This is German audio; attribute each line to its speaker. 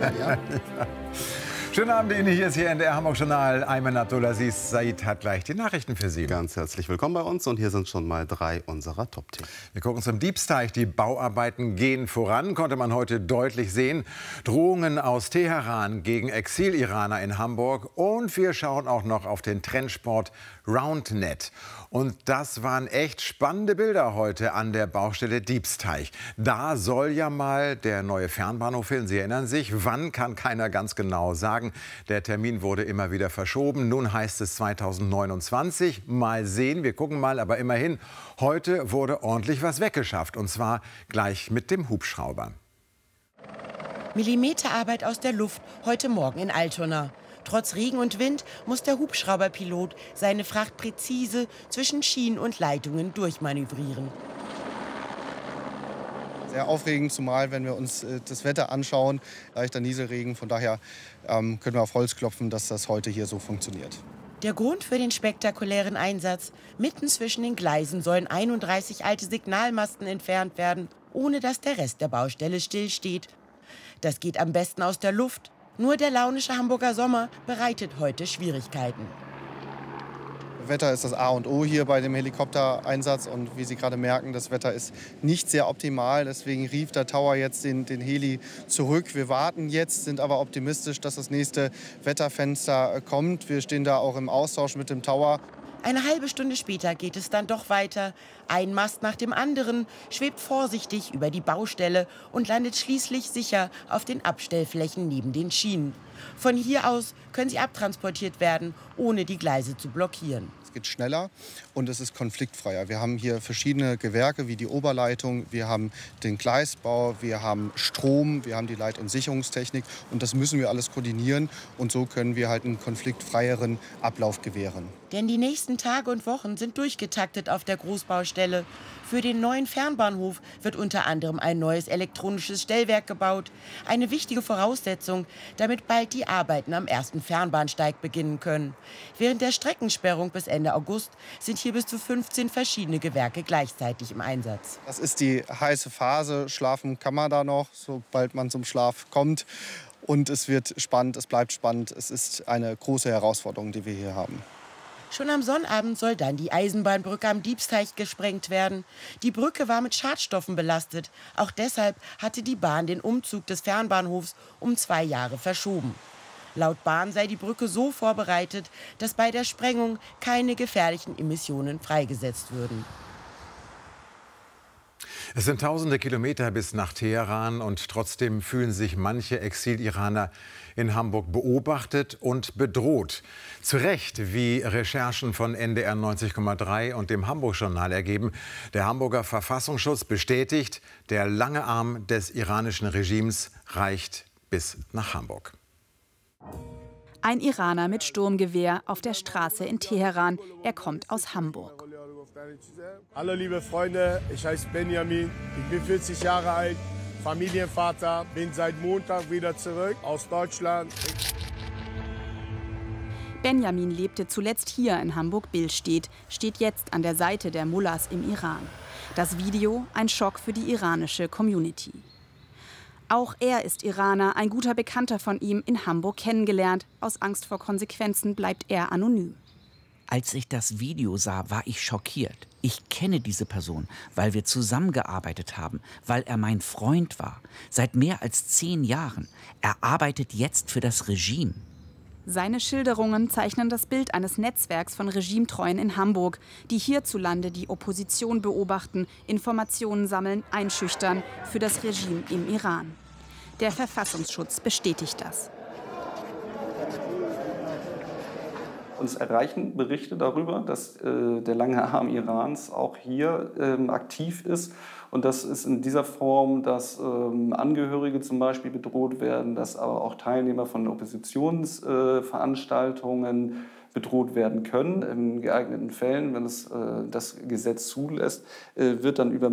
Speaker 1: Ja.
Speaker 2: Schönen Abend Ihnen, hier ist Ihr NDR Hamburg Journal. Ayman Abdulaziz Said hat gleich die Nachrichten für Sie.
Speaker 1: Ganz herzlich willkommen bei uns und hier sind schon mal 3 unserer Top-Themen.
Speaker 2: Wir gucken zum Diebsteich. Die Bauarbeiten gehen voran, konnte man heute deutlich sehen. Drohungen aus Teheran gegen Exil-Iraner in Hamburg. Und wir schauen auch noch auf den Trendsport Roundnet. Und das waren echt spannende Bilder heute an der Baustelle Diebsteich. Da soll ja mal der neue Fernbahnhof hin. Sie erinnern sich, wann kann keiner ganz genau sagen. Der Termin wurde immer wieder verschoben. Nun heißt es 2029. Mal sehen, wir gucken mal. Aber immerhin, heute wurde ordentlich was weggeschafft. Und zwar gleich mit dem Hubschrauber.
Speaker 3: Millimeterarbeit aus der Luft heute Morgen in Altona. Trotz Regen und Wind muss der Hubschrauberpilot seine Fracht präzise zwischen Schienen und Leitungen durchmanövrieren.
Speaker 4: Sehr aufregend, zumal wenn wir uns das Wetter anschauen, leichter Nieselregen. Von daher können wir auf Holz klopfen, dass das heute hier so funktioniert.
Speaker 3: Der Grund für den spektakulären Einsatz: mitten zwischen den Gleisen sollen 31 alte Signalmasten entfernt werden, ohne dass der Rest der Baustelle stillsteht. Das geht am besten aus der Luft. Nur der launische Hamburger Sommer bereitet heute Schwierigkeiten.
Speaker 4: Wetter ist das A und O hier bei dem Helikoptereinsatz. Und wie Sie gerade merken, das Wetter ist nicht sehr optimal. Deswegen rief der Tower jetzt den Heli zurück. Wir warten jetzt, sind aber optimistisch, dass das nächste Wetterfenster kommt. Wir stehen da auch im Austausch mit dem Tower.
Speaker 3: Eine halbe Stunde später geht es dann doch weiter. Ein Mast nach dem anderen schwebt vorsichtig über die Baustelle und landet schließlich sicher auf den Abstellflächen neben den Schienen. Von hier aus können sie abtransportiert werden, ohne die Gleise zu blockieren.
Speaker 4: Es geht schneller und es ist konfliktfreier. Wir haben hier verschiedene Gewerke wie die Oberleitung, wir haben den Gleisbau, wir haben Strom, wir haben die Leit- und Sicherungstechnik. Und das müssen wir alles koordinieren. Und so können wir halt einen konfliktfreieren Ablauf gewähren.
Speaker 3: Denn die nächsten Tage und Wochen sind durchgetaktet auf der Großbaustelle. Für den neuen Fernbahnhof wird unter anderem ein neues elektronisches Stellwerk gebaut. Eine wichtige Voraussetzung, damit bald die Arbeiten am ersten Fernbahnsteig beginnen können. Während der Streckensperrung bis Ende August sind hier bis zu 15 verschiedene Gewerke gleichzeitig im Einsatz.
Speaker 4: Das ist die heiße Phase. Schlafen kann man da noch, sobald man zum Schlaf kommt. Und es wird spannend, es bleibt spannend. Es ist eine große Herausforderung, die wir hier haben.
Speaker 3: Schon am Sonnabend soll dann die Eisenbahnbrücke am Diebsteich gesprengt werden. Die Brücke war mit Schadstoffen belastet. Auch deshalb hatte die Bahn den Umzug des Fernbahnhofs um 2 Jahre verschoben. Laut Bahn sei die Brücke so vorbereitet, dass bei der Sprengung keine gefährlichen Emissionen freigesetzt würden.
Speaker 2: Es sind tausende Kilometer bis nach Teheran und trotzdem fühlen sich manche Exil-Iraner in Hamburg beobachtet und bedroht. Zu Recht, wie Recherchen von NDR 90,3 und dem Hamburg-Journal ergeben. Der Hamburger Verfassungsschutz bestätigt, der lange Arm des iranischen Regimes reicht bis nach Hamburg.
Speaker 5: Ein Iraner mit Sturmgewehr auf der Straße in Teheran. Er kommt aus Hamburg.
Speaker 6: Hallo liebe Freunde, ich heiße Benjamin, ich bin 40 Jahre alt, Familienvater, bin seit Montag wieder zurück aus Deutschland.
Speaker 5: Benjamin lebte zuletzt hier in Hamburg-Billstedt, steht jetzt an der Seite der Mullahs im Iran. Das Video ein Schock für die iranische Community. Auch er ist Iraner, ein guter Bekannter von ihm in Hamburg kennengelernt. Aus Angst vor Konsequenzen bleibt er anonym.
Speaker 7: Als ich das Video sah, war ich schockiert. Ich kenne diese Person, weil wir zusammengearbeitet haben, weil er mein Freund war. Seit mehr als 10 Jahren. Er arbeitet jetzt für das Regime.
Speaker 5: Seine Schilderungen zeichnen das Bild eines Netzwerks von Regimetreuen in Hamburg, die hierzulande die Opposition beobachten, Informationen sammeln, einschüchtern für das Regime im Iran. Der Verfassungsschutz bestätigt das.
Speaker 8: Uns erreichen Berichte darüber, dass der lange Arm Irans auch hier aktiv ist. Und das ist in dieser Form, dass Angehörige zum Beispiel bedroht werden, dass aber auch Teilnehmer von Oppositionsveranstaltungen bedroht werden können. In geeigneten Fällen, wenn es das Gesetz zulässt, wird dann über